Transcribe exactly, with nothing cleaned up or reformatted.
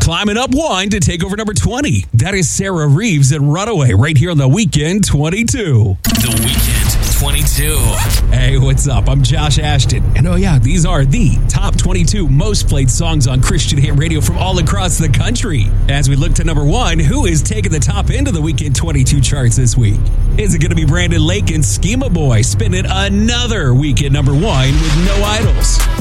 climbing up one to take over number twenty. That is Sarah Reeves and Runaway right here on The Weekend twenty-two. The Weekend twenty-two. Hey, what's up? I'm Josh Ashton. And oh yeah, these are the top twenty-two most played songs on Christian hit radio from all across the country. As we look to number one, who is taking the top end of the Weekend twenty-two charts this week? Is it going to be Brandon Lake and Schema Boy spinning another weekend number one with No Idols?